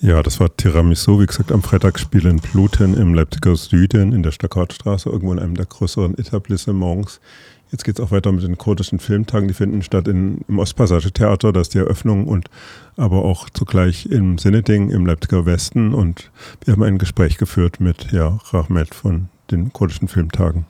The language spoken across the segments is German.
Ja, das war Tiramisu, wie gesagt, am Freitag spielen Bluten im Leipziger Süden in der Stakatstraße, irgendwo in einem der größeren Etablissements. Jetzt geht es auch weiter mit den kurdischen Filmtagen, die finden statt im Ostpassage-Theater, das ist die Eröffnung, und aber auch zugleich im Sineding im Leipziger Westen. Und wir haben ein Gespräch geführt mit Rahmet von den kurdischen Filmtagen.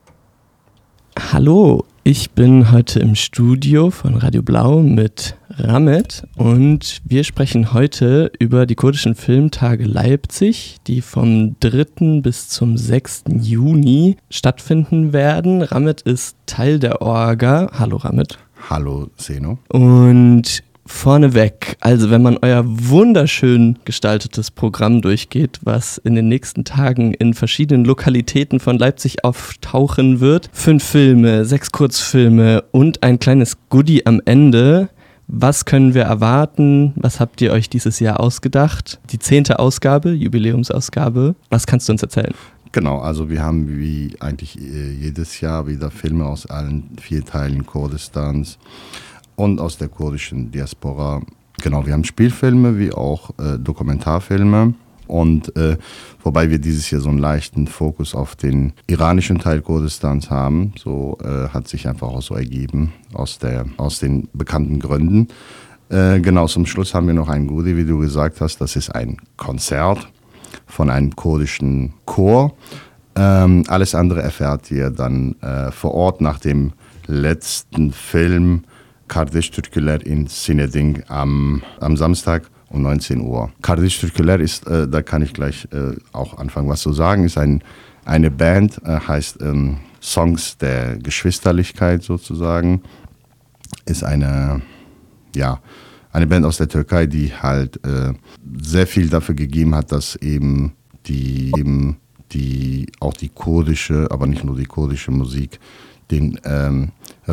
Hallo, ich bin heute im Studio von Radio Blau mit Rahmet und wir sprechen heute über die kurdischen Filmtage Leipzig, die vom 3. bis zum 6. Juni stattfinden werden. Rahmet ist Teil der Orga. Hallo Rahmet. Hallo Seno. Und vorneweg, also wenn man euer wunderschön gestaltetes Programm durchgeht, was in den nächsten Tagen in verschiedenen Lokalitäten von Leipzig auftauchen wird, 5 Filme, 6 Kurzfilme und ein kleines Goodie am Ende. Was können wir erwarten? Was habt ihr euch dieses Jahr ausgedacht? Die 10. Ausgabe, Jubiläumsausgabe. Was kannst du uns erzählen? Genau, also wir haben wie eigentlich jedes Jahr wieder Filme aus allen 4 Teilen Kurdistans und aus der kurdischen Diaspora. Genau, wir haben Spielfilme wie auch Dokumentarfilme. Und wobei wir dieses Jahr so einen leichten Fokus auf den iranischen Teil Kurdistans haben, so hat sich einfach auch so ergeben aus den bekannten Gründen. Genau, zum Schluss haben wir noch ein Goodie, wie du gesagt hast, das ist ein Konzert von einem kurdischen Chor. Alles andere erfährt ihr dann vor Ort nach dem letzten Film Kardeş Türküler in Sineding am Samstag um 19 Uhr. Kardeş Türküler ist, da kann ich gleich auch anfangen, was zu sagen, ist eine Band, heißt Songs der Geschwisterlichkeit sozusagen. Ist eine Band aus der Türkei, die halt sehr viel dafür gegeben hat, dass eben die kurdische, aber nicht nur die kurdische Musik den